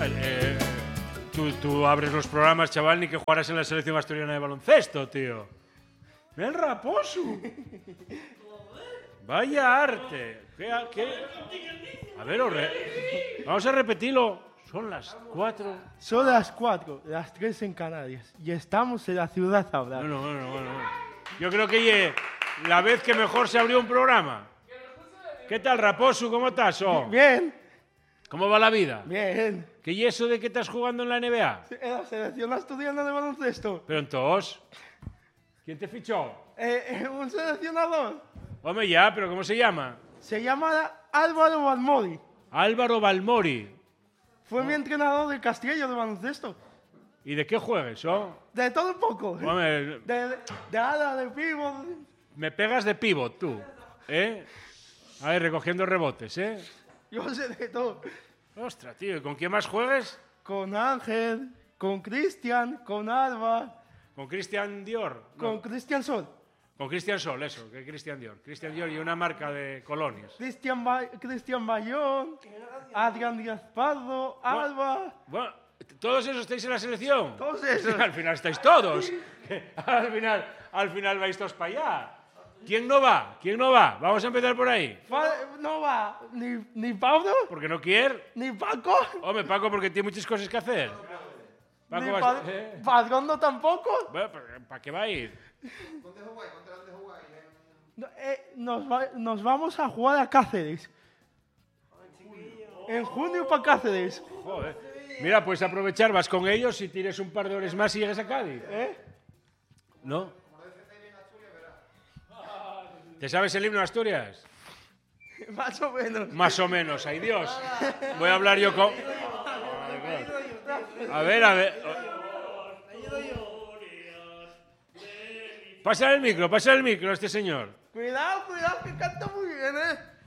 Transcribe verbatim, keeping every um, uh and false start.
Eh, tú, tú abres los programas, chaval, ni que jugaras en la selección asturiana de baloncesto, tío. Mira el Raposo. Vaya arte. ¿Qué, qué? A ver, re... vamos a repetirlo. Son las cuatro. Son las cuatro, las tres en Canarias. Y estamos en la ciudad ahora. Bueno, bueno, bueno. Yo creo que es la vez que mejor se abrió un programa. ¿Qué tal, Raposo? ¿Cómo estás? Oh? Bien. ¿Cómo va la vida? Bien. ¿Qué y eso de que estás jugando en la N B A? En la selección asturiana de baloncesto. Pero entonces, ¿quién te fichó? Eh, un seleccionador. Hombre, ya, pero ¿cómo se llama? Se llama Álvaro Balmori. Álvaro Balmori. Fue oh. mi entrenador de Castillo de baloncesto. ¿Y de qué juegues, oh? De todo un poco. Hombre, de, de, de ala, de pívot. Me pegas de pívot, tú. ¿Eh? A ver, recogiendo rebotes, ¿eh? Yo sé de todo. Ostras, tío, ¿y con quién más juegues? Con Ángel, con Cristian, con Alba. ¿Con Cristian Dior? Con no. Cristian Sol. Con Cristian Sol, eso, que Cristian Dior. Cristian Dior y una marca de colonias. Cristian ba Cristian Bayón, Adrián Díaz Pardo, bueno, Alba. Bueno, ¿todos esos estáis en la selección? Todos esos. Al final estáis todos. al, final, al final vais todos para allá. ¿Quién no va? ¿Quién no va? Vamos a empezar por ahí. No va ni, ni Pablo. ¿Porque no quiere? Ni Paco. Hombre, Paco, porque tiene muchas cosas que hacer. Paco ni va, ¿eh? Padrondo tampoco. Bueno, ¿para qué va a ir? ¿Dónde jugáis? ¿Dónde jugáis? No, eh, nos, va, nos vamos a jugar a Cáceres. En junio para Cáceres. Joder. Mira, pues aprovechar, vas con ellos y tires un par de horas más y llegues a Cádiz. ¿Eh? ¿No? ¿Te sabes el himno de Asturias? Más o menos. Más o menos, ay Dios. Voy a hablar yo con... A ver, a ver. Pasa el micro, pasa el micro a este señor. Cuidado, cuidado, que canta muy bien, ¿eh?